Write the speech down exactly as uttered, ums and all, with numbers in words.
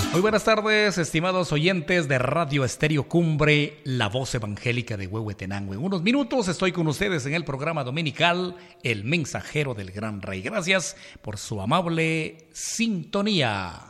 Muy buenas tardes, estimados oyentes de Radio Estéreo Cumbre, la voz evangélica de Huehuetenango. En unos minutos estoy con ustedes en el programa dominical El Mensajero del Gran Rey. Gracias por su amable sintonía.